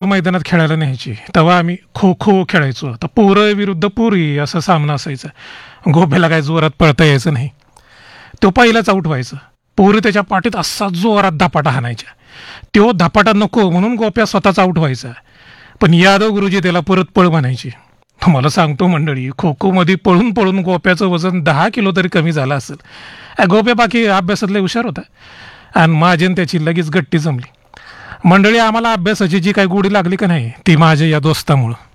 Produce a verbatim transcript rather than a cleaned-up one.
मैदानात खेळायला न्यायची तेव्हा आम्ही खो खो खेळायचो. तर पोरं विरुद्ध पोरी असा सामना असायचा. गोप्याला काय जोरात पळता यायचं नाही, तो पहिलाच आऊट व्हायचा. पोरं त्याच्या पाठीत असा जोरात धपाटा हाणायच्या, तो धपाटा नको म्हणून गोप्या स्वतःच आऊट व्हायचा. पण यादव गुरुजी त्याला परत पळ म्हणायची. तुम्हाला सांगतो मंडळी, खो खोमध्ये पळून पळून गोप्याचं वजन दहा किलो तरी कमी झालं असेल. अ, गोप्या बाकी अभ्यासातले हुशार होता आणि माझी आणि त्याची लगेच गट्टी जमली. मंडळी, आम्हाला अभ्यासाची जी काही गोडी लागली का नाही ती माझ्या या दोस्तामुळं.